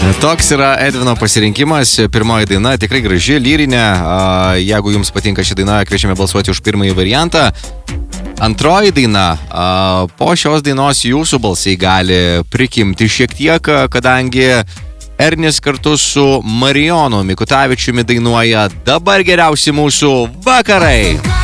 Toks yra Edvino pasirinkimas. Pirmoji daina tikrai graži, lyrinė. Jeigu jums patinka ši daina, kviečiame balsuoti už pirmąjį variantą. Antroji daina. Po šios dainos jūsų balsai gali prikimti šiek tiek, kadangi Ernis kartu su Marijonu Mikutavičiumi dainuoja Dabar geriausi mūsų vakarai.